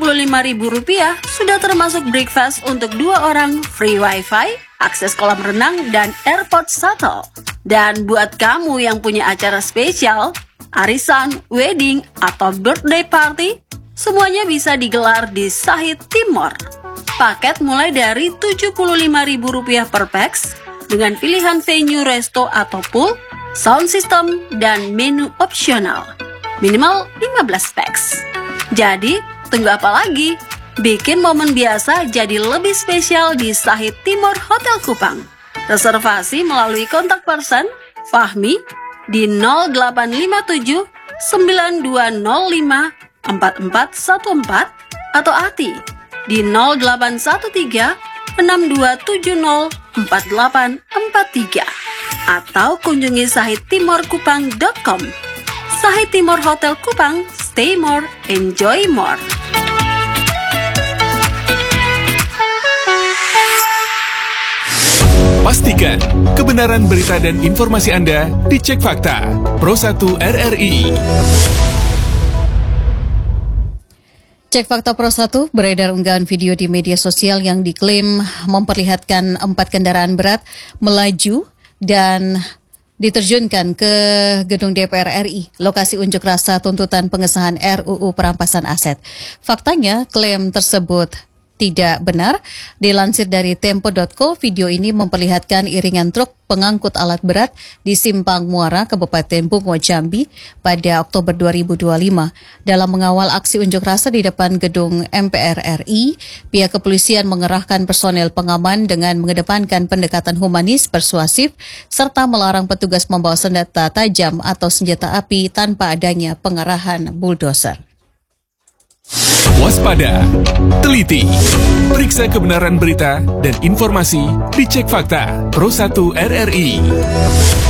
Rp75.000 sudah termasuk breakfast untuk 2 orang, free wifi, akses kolam renang, dan airport shuttle. Dan buat kamu yang punya acara spesial, arisan, wedding, atau birthday party, semuanya bisa digelar di Sahid Timor. Paket mulai dari Rp75.000 per pax, dengan pilihan venue resto atau pool, sound system, dan menu opsional. Minimal 15 pax. Jadi, tunggu apa lagi? Bikin momen biasa jadi lebih spesial di Sahid Timor Hotel Kupang. Reservasi melalui kontak person Fahmi di 0857 9205 4414 atau Ati di 0813 6270 4843 atau kunjungi sahidtimorkupang.com. Sahid Timor Hotel Kupang, stay more, enjoy more. Pastikan kebenaran berita dan informasi Anda dicek fakta. Pro1 RRI. Cek Fakta Pro1, beredar unggahan video di media sosial yang diklaim memperlihatkan 4 kendaraan berat melaju dan diterjunkan ke gedung DPR RI, lokasi unjuk rasa tuntutan pengesahan RUU perampasan aset. Faktanya, klaim tersebut tidak benar. Dilansir dari Tempo.co, video ini memperlihatkan iringan truk pengangkut alat berat di Simpang Muara, Kabupaten Bungo, Jambi pada Oktober 2025. Dalam mengawal aksi unjuk rasa di depan gedung MPR RI, pihak kepolisian mengerahkan personel pengaman dengan mengedepankan pendekatan humanis, persuasif, serta melarang petugas membawa senjata tajam atau senjata api tanpa adanya pengerahan bulldozer. Waspada, teliti, periksa kebenaran berita dan informasi dicek fakta. Pro1 RRI.